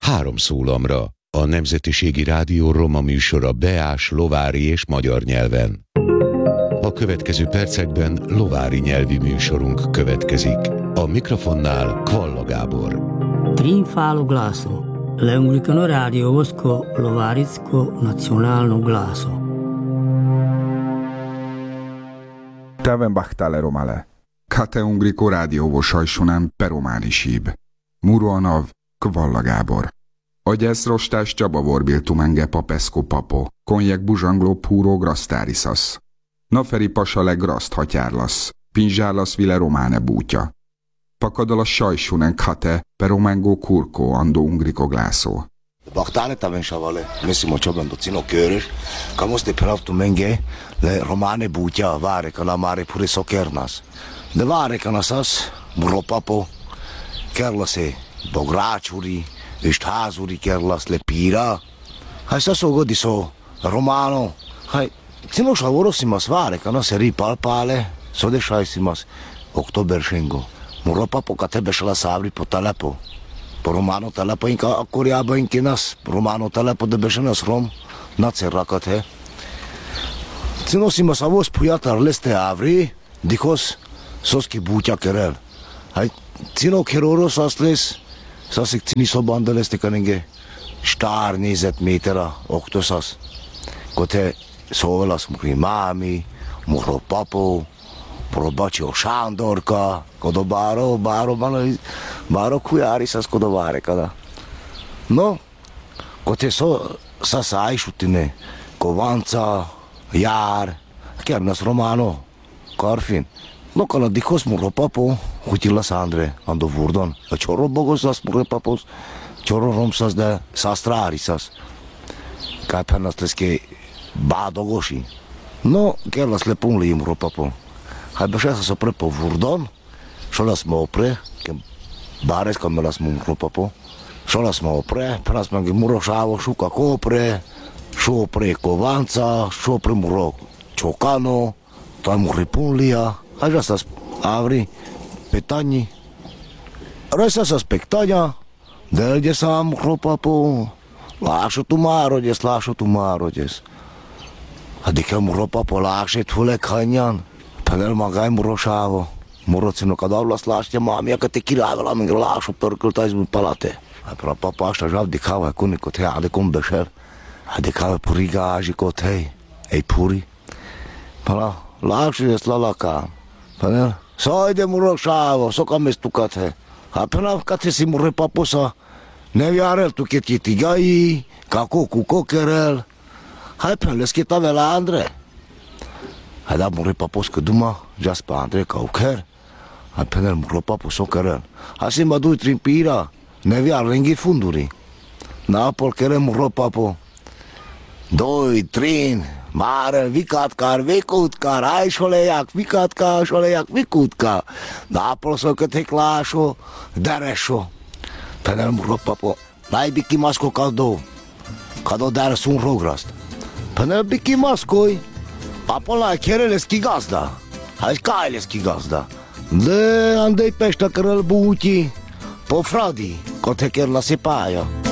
3 szólamra. A Nemzetiségi Rádió roma műsora beás, lovári és magyar nyelven. A következő percekben lovári nyelvi műsorunk következik. A mikrofonnál Kvalla Gábor. Trinfalo glaso, l'anglicano radio vosko lovaricko nacionalno glaso. Teven bahtale romale. Kate ungriko rádióvo sajsunem perománi síb. Muruanav Kvalla Gábor. Agyesz rostás Csaba vorbiltumenge papeszko papo. Konjek buzsangló púró grasztárisasz. Naferi pasale graszt hatyárlasz. Pinzsárlasz vile románe bútja. Pakadal a sajsunen kate peromengo kurko ando ungriko glászó. Bahtale taven savale, mesimo csobando cino körös, kamoste pravtu menge le romane bútja vare kana mare pure sokernas. De vare kana sas, muropapo, kerlase bográcsuri, és házuri kerlasz le pira. Hai sasogo diso romano, hai cino savorosimas vare kana seri palpale, sodešajsimas oktoberšengo. Muropapo katebešala savri po telepo. Po romano telepo inka akkoriában inkinas, romano telepo de besenas rom, nacerrakat he. Cinosimas avos pujatar leste avri, dikos soski bútja kerel. Hai cino keroros asles, sasik cinisobanda leste kanenge, stár nézetmétera oktosas. Kote szóvalas mukri mámi, muropapo, Probačio Sándorka, kodo báro kujárisas kodo váre kada. No, kote sas ájsutine, kovanca, jár, kernas romano, karfin. No kana dikos muropapo, hutilas Andre, ando vurdon. A csoro bogosas muropapos, csoro romsas de sastrárisas. Kaj pennas leske bádogosi. No, kerlas le punli muropapo. Hai bășeasă să opre pe vurdon și o las mă opre, că bares că mă las mă muropapo, și o las mă opre, pe las mă muroșavo șuca copre, și opre covanța, și opre muro ciocano, tai muripunlia, hai vrea să avri petani, resa să spectania, delge să am muropapo, lașo tu marodes. Adică muropapo lașe tule canyan. Panel magai muroșavo, murocino cadavlas laștia mamia că te chirava la mine lașo percăltais în palate. Apra papa așa jav dicava cu nicote ade cum beșel, adicava puriga aji cotei, ei puri. Pala lași la ca. Panel sai de muroșavo, so cam estucate. Apena cate si mure paposa, neviarel tu che ti gai, ca cu cocherel. Hai panel schitave la Andre. Hai dat muropapos că duma, jas pe Andre ca uker. Hai penel muropapos o kerel. Hai si mă dui trin pira, nevia lenghi funduri. Napol kere muropapo. 2, 3, mare, vikatkar, vikutkar, hai šolejak, vikatka, šolejak, vikutka. Napol so că te klašo, dereșo. Penel muropapo. Lai biki masko kado. Kado dare sun rograst. Penel biki maskoi. Apola chereles-ki gazda, hai cailes-ki gazda. De andei peșta cărăl buti, po fradi, cote chiar la sepaia.